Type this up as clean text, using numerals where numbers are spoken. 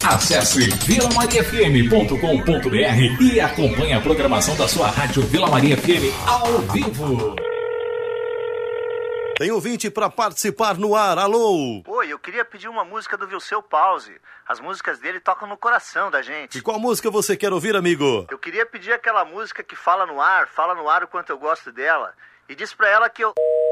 Acesse vilamariafm.com.br e acompanhe a programação da sua rádio Vila Maria FM ao vivo. Tem ouvinte para participar no ar, alô? Oi, eu queria pedir uma música do Vilseu Pause. As músicas dele tocam no coração da gente. E qual música você quer ouvir, amigo? Eu queria pedir aquela música que fala no ar o quanto eu gosto dela. E diz pra ela que eu...